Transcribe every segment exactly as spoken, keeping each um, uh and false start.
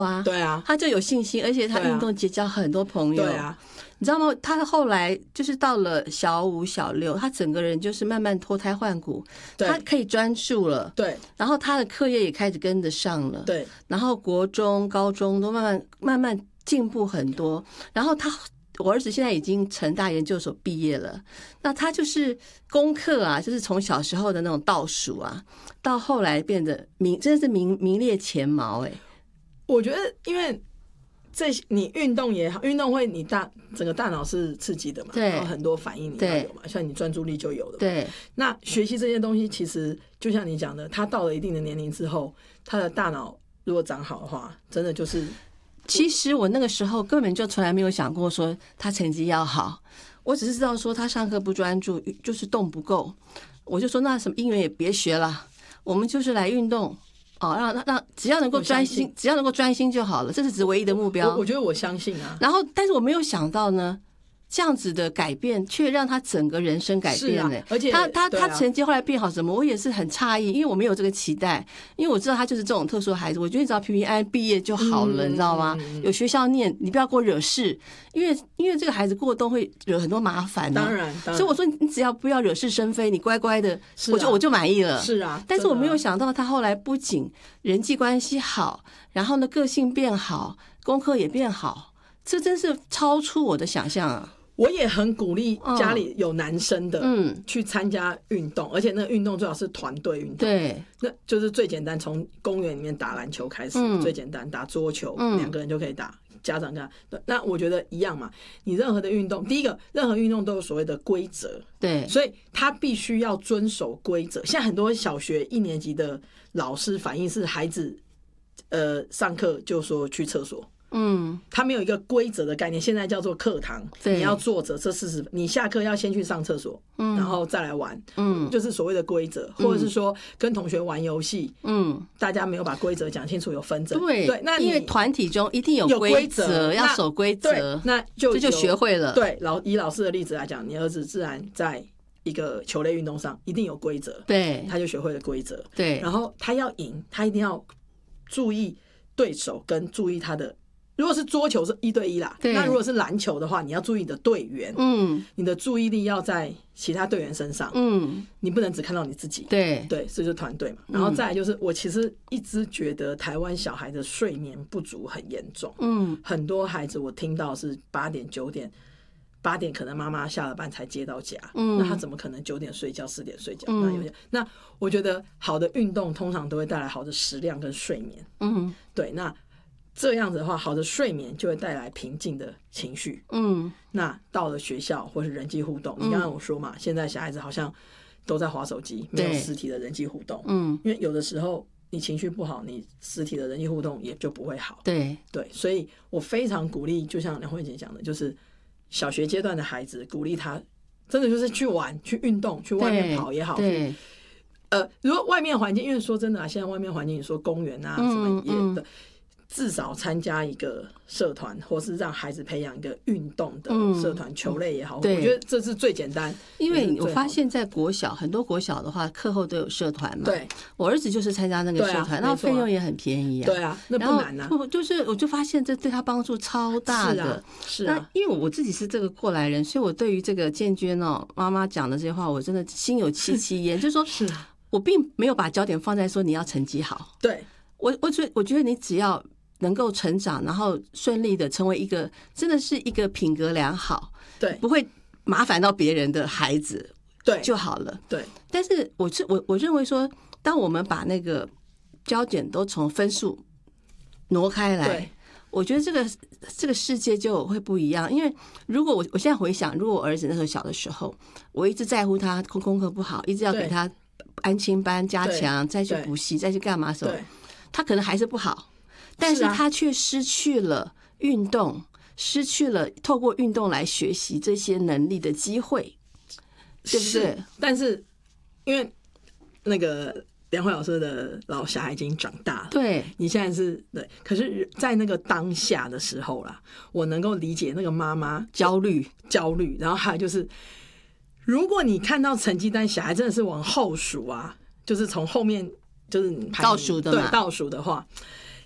啊， 对啊， 他就有信心，而且他运动结交很多朋友。 对啊， 你知道吗？他后来就是到了小五、小六，他整个人就是慢慢脱胎换骨，他可以专注了。 对， 然后他的课业也开始跟得上了。 对， 然后国中、高中都慢慢慢慢进步很多。然后他，我儿子现在已经成大研究所毕业了，那他就是功课啊，就是从小时候的那种倒数啊，到后来变得名，真的是名名列前茅哎、欸。 我觉得，因为这你运动也好，运动会你大整个大脑是刺激的嘛， 对， 然后很多反应你要有嘛，像你专注力就有了嘛。 对， 那学习这些东西，其实就像你讲的，他到了一定的年龄之后，他的大脑如果长好的话，真的就是。 其实我那个时候根本就从来没有想过说他成绩要好，我只是知道说他上课不专注，就是动不够，我就说那什么英语也别学了，我们就是来运动。哦，让让只要能够专心，只要能够专心就好了，这是只唯一的目标。 我, 我觉得我相信啊。 然后，但是我没有想到呢，这样子的改变却让他整个人生改变了、欸。 啊、而且他他、啊、他成绩后来变好什么，我也是很诧异，因为我没有这个期待，因为我知道他就是这种特殊的孩子。我觉得你只要平平安安毕业就好了，嗯、你知道吗？有学校念，你不要给我惹事，因为因为这个孩子过冬会惹很多麻烦、啊。 当然， 所以我说你只要不要惹是生非，你乖乖的， 啊、 我就我就满意了。 是啊， 但是我没有想到他后来不仅人际关系好，然后呢个性变好，功课也变好，这真是超出我的想象啊！ 我也很鼓励家里有男生的，嗯，去参加运动，而且那个运动最好是团队运动。 对， 那就是最简单，从公园里面打篮球开始，嗯、最简单，打桌球，两、嗯、个人就可以打。家长这样，那我觉得一样嘛。你任何的运动，第一个，任何运动都有所谓的规则， 对， 所以他必须要遵守规则。现在很多小学一年级的老师反映是孩子，呃，上课就说去厕所。嗯，他没有一个规则的概念，现在叫做课堂，你要坐着这四十，你下课要先去上厕所，嗯，然后再来玩，嗯，就是所谓的规则，嗯、或者是说跟同学玩游戏，嗯，大家没有把规则讲清楚，有纷争， 对对，那因为团体中一定有规则，要守规则， 那就这就学会了。 对，老以老师的例子来讲，你儿子自然在一个球类运动上一定有规则， 对， 他就学会了规则， 对， 然后他要赢，他一定要注意对手跟注意他的。如果是桌球是一对一啦，那如果是篮球的话，你要注意你的队员，嗯，你的注意力要在其他队员身上，嗯，你不能只看到你自己， 对对，这就是团队嘛。然后再来就是，我其实一直觉得台湾小孩的睡眠不足很严重，嗯，很多孩子我听到是八点九点，八点可能妈妈下了班才接到家，嗯，那他怎么可能九点睡觉四点睡觉？嗯、那有些，那我觉得好的运动通常都会带来好的食量跟睡眠，嗯，对，那。这样子的话，好的睡眠就会带来平静的情绪。嗯，那到了学校或是人际互动，你刚刚我说嘛，现在小孩子好像都在滑手机，没有实体的人际互动。嗯，因为有的时候你情绪不好，你实体的人际互动也就不会好。 对对，所以我非常鼓励，就像梁慧姐讲的，就是小学阶段的孩子，鼓励他真的就是去玩、去运动、去外面跑也好。 对。 呃，如果外面环境，因为说真的啊，现在外面环境，你说公园啊、嗯、什么也的。嗯至少参加一个社团，或是让孩子培养一个运动的社团，嗯、球类也好，我觉得这是最简单。 因为我发现，在国小很多国小的话，课后都有社团嘛。 对， 我儿子就是参加那个社团，然后费用也很便宜啊。 对啊，那不难啊。 不就是我就发现这对他帮助超大的。 是啊，是啊。 因为我自己是这个过来人，所以我对于这个建娟哦妈妈讲的这些话，我真的心有戚戚焉。就是说， 是我并没有把焦点放在说你要成绩好。 对， 我我觉我觉得你只要。能够成长，然后顺利的成为一个真的是一个品格良好， 对， 不会麻烦到别人的孩子， 对就好了。 对， 但是我是我我认为说，当我们把那个焦点都从分数挪开来，我觉得这个这个世界就会不一样。因为如果我我现在回想，如果我儿子那时候小的时候，我一直在乎他功功课不好，一直要给他安亲班加强，再去补习，再去干嘛什么，他可能还是不好。但是他却失去了运动，啊、失去了透过运动来学习这些能力的机会，对不对？ 但是因为那个梁慧老师的老小孩已经长大了， 对， 你现在是对，可是在那个当下的时候啦，我能够理解那个妈妈焦虑焦虑，然后还有就是，如果你看到成绩单，小孩真的是往后数啊，就是从后面就是倒数的嘛， 对，倒数的话。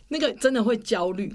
那个真的会焦虑。